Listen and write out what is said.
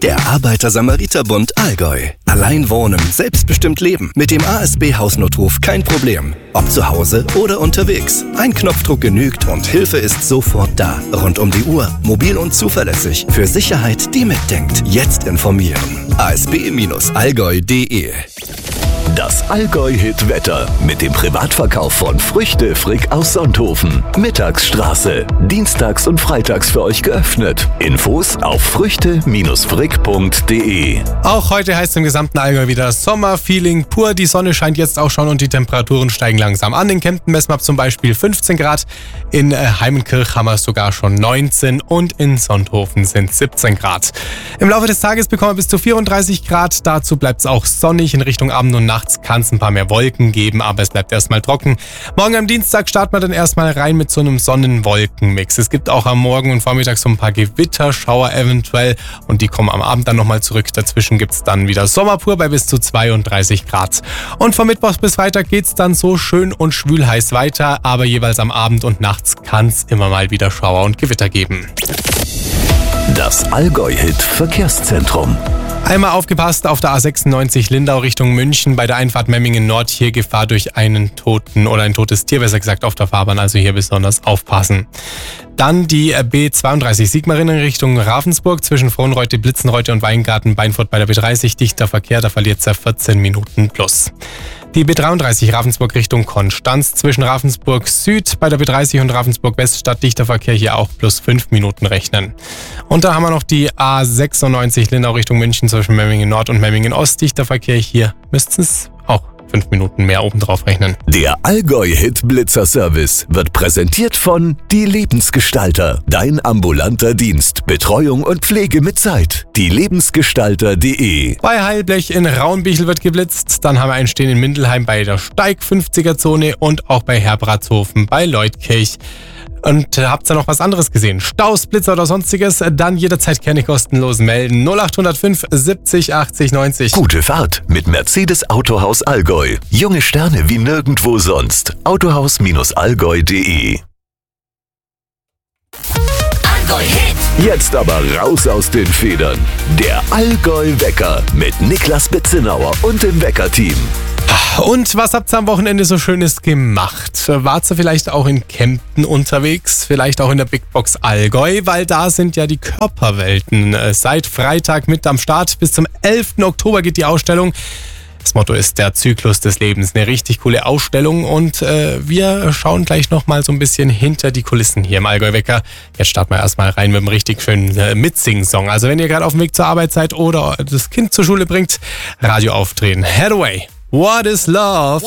Der Arbeiter-Samariter-Bund Allgäu. Allein wohnen, selbstbestimmt leben. Mit dem ASB-Hausnotruf kein Problem. Ob zu Hause oder unterwegs. Ein Knopfdruck genügt und Hilfe ist sofort da. Rund um die Uhr, mobil und zuverlässig. Für Sicherheit, die mitdenkt. Jetzt informieren. asb-allgäu.de. Das Allgäu-Hit-Wetter mit dem Privatverkauf von Früchte Frick aus Sonthofen. Mittagsstraße. Dienstags und freitags für euch geöffnet. Infos auf früchte-frick.de. Auch heute heißt es im gesamten Allgäu wieder Sommerfeeling pur. Die Sonne scheint jetzt auch schon und die Temperaturen steigen langsam an. In Kempten messen wir zum Beispiel 15 Grad. In Heimenkirch haben wir sogar schon 19 und in Sonthofen sind 17 Grad. Im Laufe des Tages bekommen wir bis zu 34 Grad. Dazu bleibt es auch sonnig. In Richtung Abend und Nachts kann es ein paar mehr Wolken geben, aber es bleibt erstmal trocken. Morgen am Dienstag starten wir dann erstmal rein mit so einem Sonnen-Wolken-Mix. Es gibt auch am Morgen und Vormittag so ein paar Gewitterschauer eventuell und die kommen am Abend dann nochmal zurück. Dazwischen gibt es dann wieder Sommerpur bei bis zu 32 Grad. Und von Mittwoch bis Freitag geht es dann so schön und schwül heiß weiter, aber jeweils am Abend und nachts kann es immer mal wieder Schauer und Gewitter geben. Das Allgäu-Hit-Verkehrszentrum. Einmal aufgepasst auf der A96 Lindau Richtung München bei der Einfahrt Memmingen Nord. Hier Gefahr durch einen Toten oder ein totes Tier, besser gesagt, auf der Fahrbahn. Also hier besonders aufpassen. Dann die B32 Sigmaringen Richtung Ravensburg zwischen Frohnreute, Blitzenreute und Weingarten, Beinfurt bei der B30. Dichter Verkehr, da verliert es 14 Minuten plus. Die B33 Ravensburg Richtung Konstanz zwischen Ravensburg Süd bei der B30 und Ravensburg Weststadt dichter Verkehr hier auch plus 5 Minuten rechnen. Und da haben wir noch die A96 Lindau Richtung München zwischen Memmingen Nord und Memmingen Ost dichter Verkehr. Hier müssten es auch 5 Minuten mehr obendrauf rechnen. Der Allgäu-Hit-Blitzer-Service wird präsentiert von Die Lebensgestalter. Dein ambulanter Dienst. Betreuung und Pflege mit Zeit. dielebensgestalter.de. Bei Heilblech in Raunbichel wird geblitzt. Dann haben wir einen stehen in Mindelheim bei der Steig 50er-Zone und auch bei Herbratshofen bei Leutkirch. Und habt ihr noch was anderes gesehen? Staus, Blitzer oder sonstiges? Dann jederzeit gerne kostenlos melden. 0805 70 80 90. Gute Fahrt mit Mercedes Autohaus Allgäu. Junge Sterne wie nirgendwo sonst. Autohaus-allgäu.de. Allgäu Hit. Jetzt aber raus aus den Federn. Der Allgäu-Wecker mit Niklas Bitzenauer und dem Wecker-Team. Und was habt ihr am Wochenende so Schönes gemacht? Wart ihr vielleicht auch in Kempten unterwegs? Vielleicht auch in der Big Box Allgäu? Weil da sind ja die Körperwelten seit Freitag mit am Start. Bis zum 11. Oktober geht die Ausstellung. Das Motto ist der Zyklus des Lebens. Eine richtig coole Ausstellung und wir schauen gleich nochmal so ein bisschen hinter die Kulissen hier im Allgäu-Wecker. Jetzt starten wir erstmal rein mit einem richtig schönen Mitsing-Song. Also wenn ihr gerade auf dem Weg zur Arbeit seid oder das Kind zur Schule bringt, Radio aufdrehen. Head away. What is love?